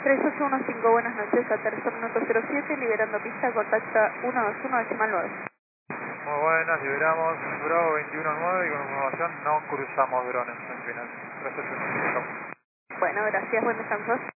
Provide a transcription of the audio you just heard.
3815, buenas noches, aterrizó minuto 07, liberando pista, contacta 121 decimal 9. Muy buenas, liberamos Bravo 21-9 y con información no cruzamos drones al final. 3815. Bueno, gracias, buen descanso.